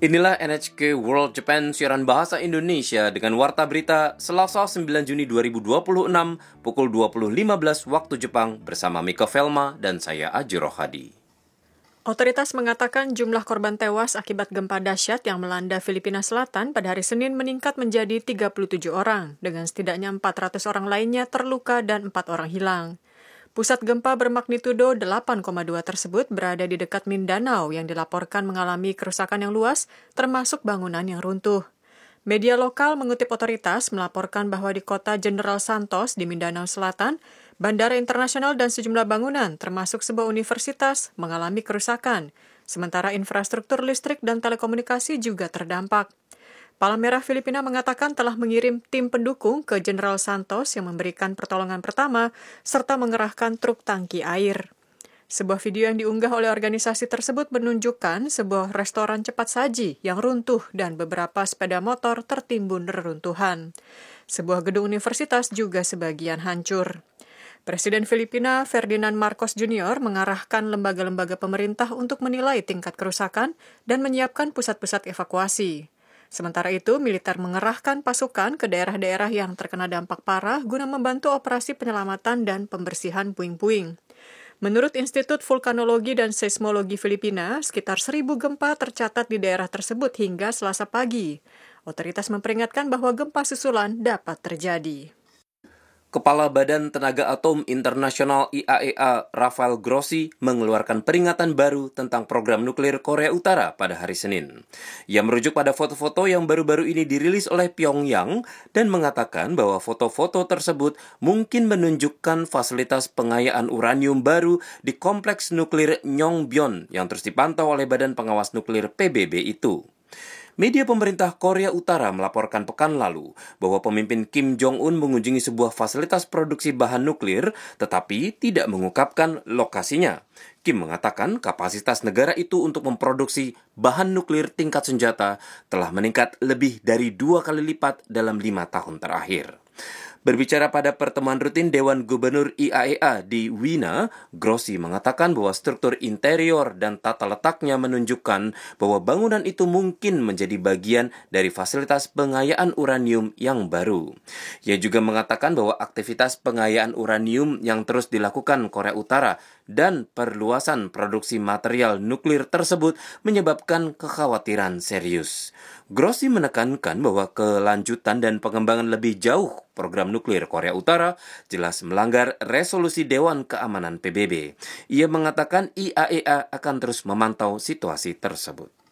Inilah NHK World Japan siaran bahasa Indonesia dengan warta berita Selasa 9 Juni 2026 pukul 20.15 waktu Jepang bersama Mika Velma dan saya Aji Rohadi. Otoritas mengatakan jumlah korban tewas akibat gempa dahsyat yang melanda Filipina Selatan pada hari Senin meningkat menjadi 37 orang, dengan setidaknya 400 orang lainnya terluka dan 4 orang hilang. Pusat gempa bermagnitudo 8,2 tersebut berada di dekat Mindanao yang dilaporkan mengalami kerusakan yang luas, termasuk bangunan yang runtuh. Media lokal mengutip otoritas melaporkan bahwa di kota General Santos di Mindanao Selatan, bandara internasional dan sejumlah bangunan, termasuk sebuah universitas, mengalami kerusakan, sementara infrastruktur listrik dan telekomunikasi juga terdampak. Palang Merah Filipina mengatakan telah mengirim tim pendukung ke General Santos yang memberikan pertolongan pertama serta mengerahkan truk tangki air. Sebuah video yang diunggah oleh organisasi tersebut menunjukkan sebuah restoran cepat saji yang runtuh dan beberapa sepeda motor tertimbun reruntuhan. Sebuah gedung universitas juga sebagian hancur. Presiden Filipina Ferdinand Marcos Jr. mengarahkan lembaga-lembaga pemerintah untuk menilai tingkat kerusakan dan menyiapkan pusat-pusat evakuasi. Sementara itu, militer mengerahkan pasukan ke daerah-daerah yang terkena dampak parah guna membantu operasi penyelamatan dan pembersihan puing-puing. Menurut Institut Vulkanologi dan Seismologi Filipina, sekitar 1.000 gempa tercatat di daerah tersebut hingga Selasa pagi. Otoritas memperingatkan bahwa gempa susulan dapat terjadi. Kepala Badan Tenaga Atom Internasional IAEA Rafael Grossi mengeluarkan peringatan baru tentang program nuklir Korea Utara pada hari Senin. Ia merujuk pada foto-foto yang baru-baru ini dirilis oleh Pyongyang dan mengatakan bahwa foto-foto tersebut mungkin menunjukkan fasilitas pengayaan uranium baru di kompleks nuklir Yongbyon yang terus dipantau oleh Badan Pengawas Nuklir PBB itu. Media pemerintah Korea Utara melaporkan pekan lalu bahwa pemimpin Kim Jong-un mengunjungi sebuah fasilitas produksi bahan nuklir tetapi tidak mengungkapkan lokasinya. Kim mengatakan kapasitas negara itu untuk memproduksi bahan nuklir tingkat senjata telah meningkat lebih dari 2 kali lipat dalam 5 tahun terakhir. Berbicara pada pertemuan rutin Dewan Gubernur IAEA di Wina, Grossi mengatakan bahwa struktur interior dan tata letaknya menunjukkan bahwa bangunan itu mungkin menjadi bagian dari fasilitas pengayaan uranium yang baru. Ia juga mengatakan bahwa aktivitas pengayaan uranium yang terus dilakukan Korea Utara dan perluasan produksi material nuklir tersebut menyebabkan kekhawatiran serius. Grossi menekankan bahwa kelanjutan dan pengembangan lebih jauh program nuklir Korea Utara jelas melanggar resolusi Dewan Keamanan PBB. Ia mengatakan IAEA akan terus memantau situasi tersebut.